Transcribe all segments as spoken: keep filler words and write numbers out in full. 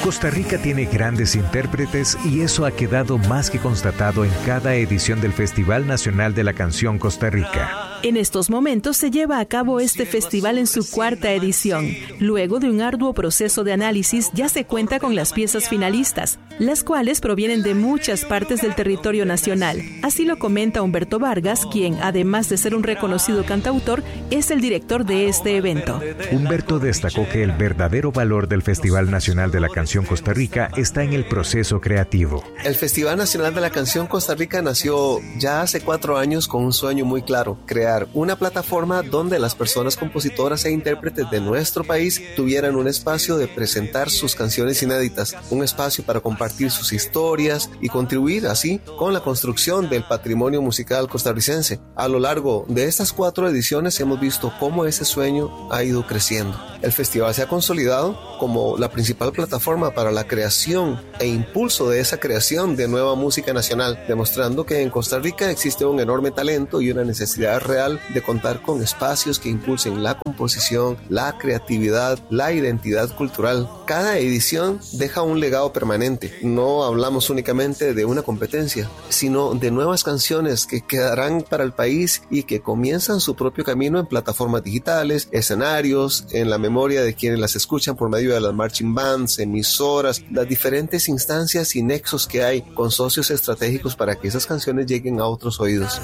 Costa Rica tiene grandes intérpretes y eso ha quedado más que constatado en cada edición del Festival Nacional de la Canción Costa Rica. En estos momentos se lleva a cabo este festival en su cuarta edición. Luego de un arduo proceso de análisis, ya se cuenta con las piezas finalistas, las cuales provienen de muchas partes del territorio nacional. Así lo comenta Humberto Vargas, quien, además de ser un reconocido cantautor, es el director de este evento. Humberto destacó que el verdadero valor del Festival Nacional de la Canción Costa Rica está en el proceso creativo. El Festival Nacional de la Canción Costa Rica nació ya hace cuatro años con un sueño muy claro: crear una plataforma donde las personas compositoras e intérpretes de nuestro país tuvieran un espacio de presentar sus canciones inéditas, un espacio para compartir sus historias y contribuir así con la construcción del patrimonio musical costarricense. A lo largo de estas cuatro ediciones hemos visto cómo ese sueño ha ido creciendo. El festival se ha consolidado como la principal plataforma para la creación e impulso de esa creación de nueva música nacional, demostrando que en Costa Rica existe un enorme talento y una necesidad real de contar con espacios que impulsen la composición, la creatividad, la identidad cultural. Cada edición deja un legado permanente. No hablamos únicamente de una competencia, sino de nuevas canciones que quedarán para el país y que comienzan su propio camino en plataformas digitales, escenarios, en la memoria de quienes las escuchan por medio de las marching bands, emisoras, las diferentes instancias y nexos que hay con socios estratégicos para que esas canciones lleguen a otros oídos.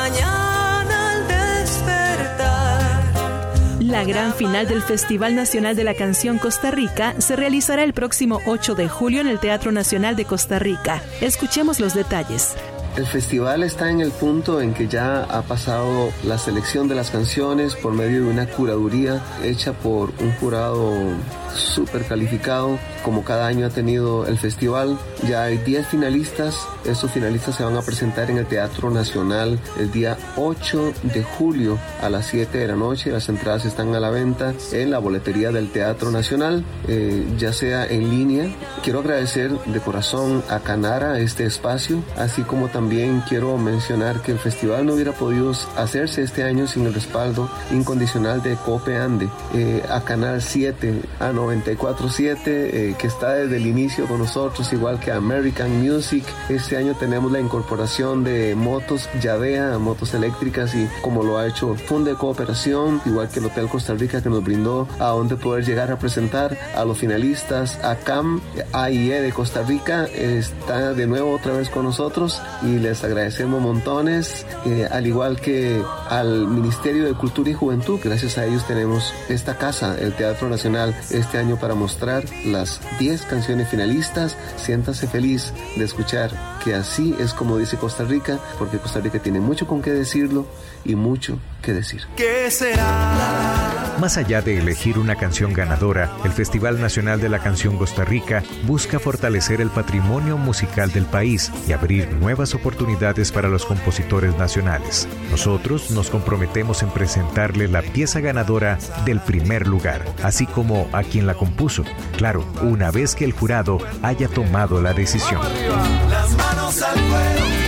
La gran final del Festival Nacional de la Canción Costa Rica se realizará el próximo ocho de julio en el Teatro Nacional de Costa Rica. Escuchemos los detalles. El festival está en el punto en que ya ha pasado la selección de las canciones por medio de una curaduría hecha por un jurado súper calificado, como cada año ha tenido el festival. Ya hay diez finalistas. Estos finalistas se van a presentar en el Teatro Nacional el día ocho de julio a las siete de la noche. Las entradas están a la venta en la boletería del Teatro Nacional, eh, ya sea en línea. Quiero agradecer de corazón a Canara este espacio, así como también quiero mencionar que el festival no hubiera podido hacerse este año sin el respaldo incondicional de Cope Ande, eh, a Canal siete, a noventa y cuatro punto siete, eh, que está desde el inicio con nosotros, igual que American Music. Este año tenemos la incorporación de motos Yadea, motos eléctricas, y como lo ha hecho Funde Cooperación, igual que el Hotel Costa Rica, que nos brindó a donde poder llegar a presentar a los finalistas. A C A M, A I E de Costa Rica está de nuevo otra vez con nosotros y les agradecemos montones, eh, al igual que al Ministerio de Cultura y Juventud. Gracias a ellos tenemos esta casa, el Teatro Nacional, este año para mostrar las diez canciones finalistas. Siéntase feliz de escuchar que así es como dice Costa Rica, porque Costa Rica tiene mucho con qué decirlo y mucho que decir. ¿Qué será? Más allá de elegir una canción ganadora, el Festival Nacional de la Canción Costa Rica busca fortalecer el patrimonio musical del país y abrir nuevas oportunidades para los compositores nacionales. Nosotros nos comprometemos en presentarle la pieza ganadora del primer lugar, así como a quien la compuso. Claro, una vez que el jurado haya tomado la decisión. Las manos al fuego.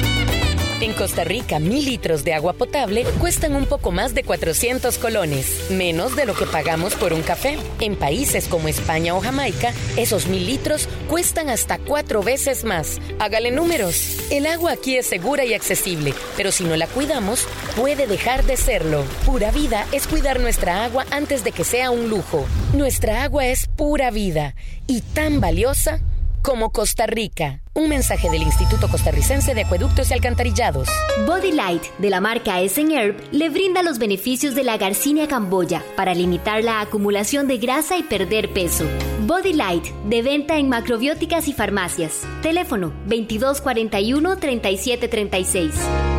En Costa Rica, mil litros de agua potable cuestan un poco más de cuatrocientos colones, menos de lo que pagamos por un café. En países como España o Jamaica, esos mil litros cuestan hasta cuatro veces más. Hágale números. El agua aquí es segura y accesible, pero si no la cuidamos, puede dejar de serlo. Pura Vida es cuidar nuestra agua antes de que sea un lujo. Nuestra agua es pura vida y tan valiosa como Costa Rica. Un mensaje del Instituto Costarricense de Acueductos y Alcantarillados. Body Light, de la marca Essen Herb, le brinda los beneficios de la Garcinia camboya para limitar la acumulación de grasa y perder peso. Body Light, de venta en macrobióticas y farmacias. Teléfono veintidós cuarenta y uno, treinta y siete treinta y seis.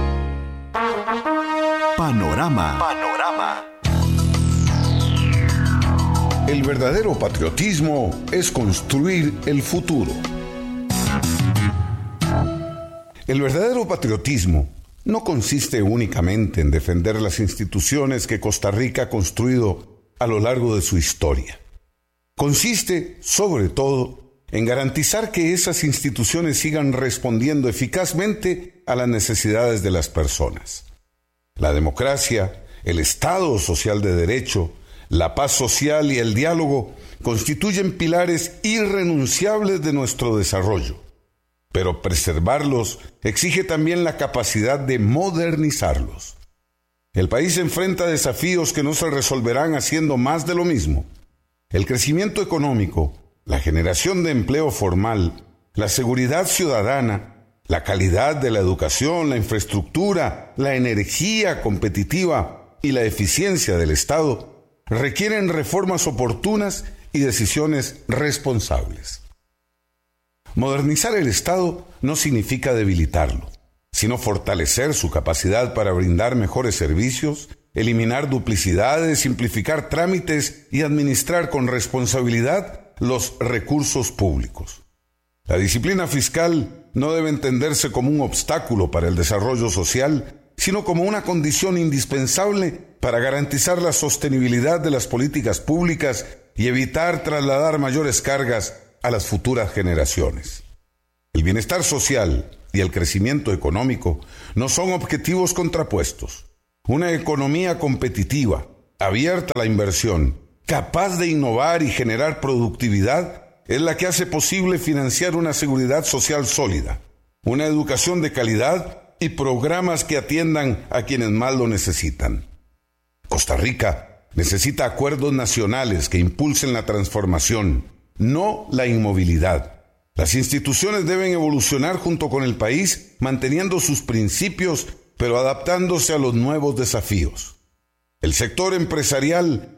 Panorama. Panorama. El verdadero patriotismo es construir el futuro. El verdadero patriotismo no consiste únicamente en defender las instituciones que Costa Rica ha construido a lo largo de su historia. Consiste, sobre todo, en garantizar que esas instituciones sigan respondiendo eficazmente a las necesidades de las personas. La democracia, el Estado social de Derecho, La paz social y el diálogo constituyen pilares irrenunciables de nuestro desarrollo, pero preservarlos exige también la capacidad de modernizarlos. El país enfrenta desafíos que no se resolverán haciendo más de lo mismo. El crecimiento económico, la generación de empleo formal, la seguridad ciudadana, la calidad de la educación, la infraestructura, la energía competitiva y la eficiencia del Estado requieren reformas oportunas y decisiones responsables. Modernizar el Estado no significa debilitarlo, sino fortalecer su capacidad para brindar mejores servicios, eliminar duplicidades, simplificar trámites y administrar con responsabilidad los recursos públicos. La disciplina fiscal no debe entenderse como un obstáculo para el desarrollo social, sino como una condición indispensable para garantizar la sostenibilidad de las políticas públicas y evitar trasladar mayores cargas a las futuras generaciones. El bienestar social y el crecimiento económico no son objetivos contrapuestos. Una economía competitiva, abierta a la inversión, capaz de innovar y generar productividad, es la que hace posible financiar una seguridad social sólida, una educación de calidad y programas que atiendan a quienes más lo necesitan. Costa Rica necesita acuerdos nacionales que impulsen la transformación, no la inmovilidad. Las instituciones deben evolucionar junto con el país, manteniendo sus principios, pero adaptándose a los nuevos desafíos. El sector empresarial